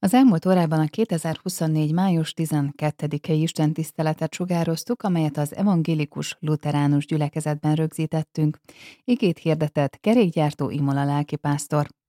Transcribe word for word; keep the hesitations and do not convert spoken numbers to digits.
Az elmúlt órában a kétezer-huszonnégy. május tizenkettedikei istentiszteletet sugároztuk, amelyet az evangélikus lutheránus gyülekezetben rögzítettünk. Igét hirdetett kerékgyártó Imola lelkipásztor.